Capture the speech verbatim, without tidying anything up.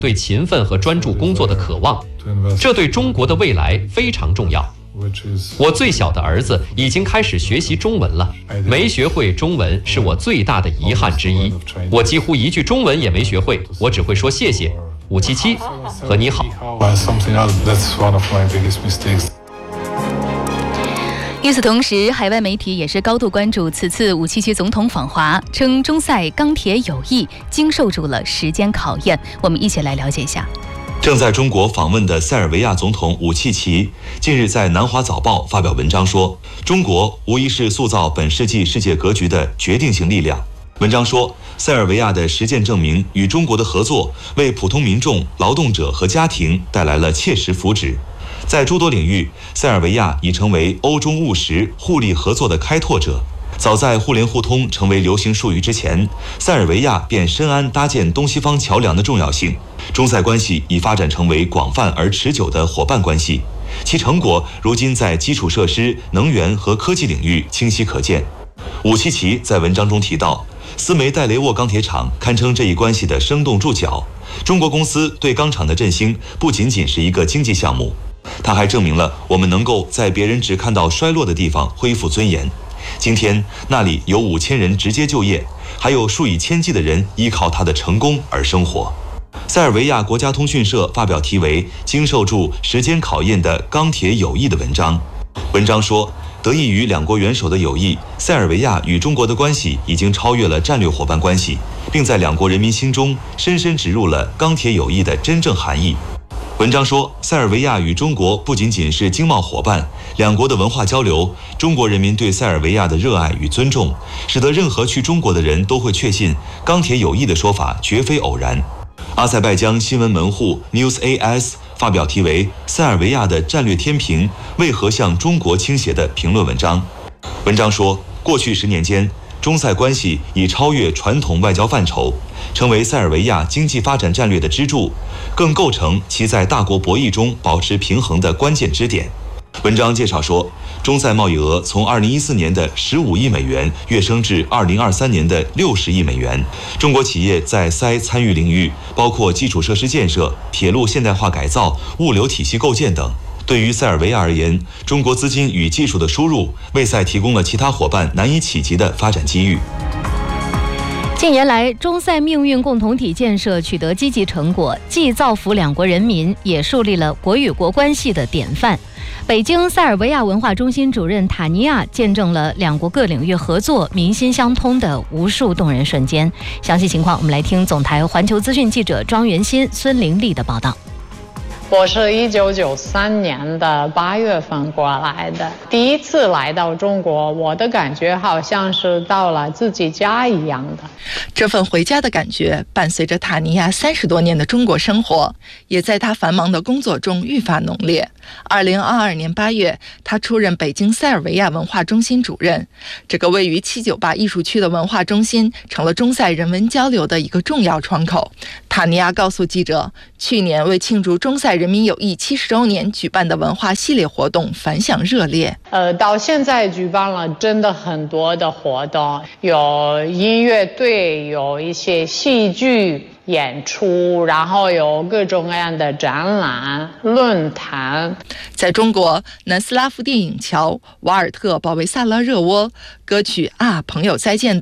对勤奋和专注工作的渴望，这对中国的未来非常重要。我最小的儿子已经开始学习中文了，没学会中文是我最大的遗憾之一。我几乎一句中文也没学会，我只会说谢谢、五七七和你好。 与此同时，海外媒体也是高度关注此次武契奇总统访华，称中塞钢铁友谊经受住了时间考验。我们一起来了解一下。 正在中国访问的塞尔维亚总统武契奇近日在南华早报发表文章说，中国无疑是塑造本世纪世界格局的决定性力量。文章说，塞尔维亚的实践证明，与中国的合作为普通民众、劳动者和家庭带来了切实福祉。在诸多领域，塞尔维亚已成为欧中务实互利合作的开拓者。早在互联互通成为流行术语之前，塞尔维亚便深谙搭建东西方桥梁的重要性。中塞关系已发展成为广泛而持久的伙伴关系，其成果如今在基础设施、能源和科技领域清晰可见。武契奇在文章中提到，斯梅代雷沃钢铁厂堪称这一关系的生动注脚。中国公司对钢厂的振兴不仅仅是一个经济项目，它还证明了我们能够在别人只看到衰落的地方恢复尊严。今天那里有五千人直接就业，还有数以千计的人依靠它的成功而生活。塞尔维亚国家通讯社发表题为《经受住时间考验的钢铁友谊》的文章。文章说，得益于两国元首的友谊，塞尔维亚与中国的关系已经超越了战略伙伴关系，并在两国人民心中深深植入了钢铁友谊的真正含义。文章说，塞尔维亚与中国不仅仅是经贸伙伴，两国的文化交流，中国人民对塞尔维亚的热爱与尊重，使得任何去中国的人都会确信钢铁友谊的说法绝非偶然。阿塞拜疆新闻门户 NewsAS 发表题为《塞尔维亚的战略天平为何向中国倾斜》的评论文章。文章说，过去十年间，中塞关系已超越传统外交范畴，成为塞尔维亚经济发展战略的支柱，更构成其在大国博弈中保持平衡的关键支点。文章介绍说，中塞贸易额从二零一四年的十五亿美元跃升至二零二三年的六十亿美元。中国企业在塞参与领域包括基础设施建设、铁路现代化改造、物流体系构建等。对于塞尔维亚而言，中国资金与技术的输入为塞提供了其他伙伴难以企及的发展机遇。 近年来，中塞命运共同体建设取得积极成果，既造福两国人民，也树立了国与国关系的典范。北京塞尔维亚文化中心主任塔尼亚见证了两国各领域合作民心相通的无数动人瞬间。详细情况，我们来听总台环球资讯记者庄元新、孙玲丽的报道。 我是一九九三年的八月份过来的，第一次来到中国，我的感觉好像是到了自己家一样的。 这份回家的感觉伴随着塔尼亚三十多年的中国生活，也在他繁忙的工作中愈发浓烈。二零二二年八月，他出任北京塞尔维亚文化中心主任。这个位于七九八艺术区的文化中心，成了中塞人文交流的一个重要窗口。塔尼亚告诉记者，去年为庆祝中塞人民友谊七十周年举办的文化系列活动反响热烈。 呃，到现在举办了真的很多的活动，有音乐队，有一些戏剧演出，然后有各种各样的展览、论坛。 在中国，南斯拉夫电影《乔》、瓦尔特·保维萨拉热窝、歌曲《啊，朋友再见》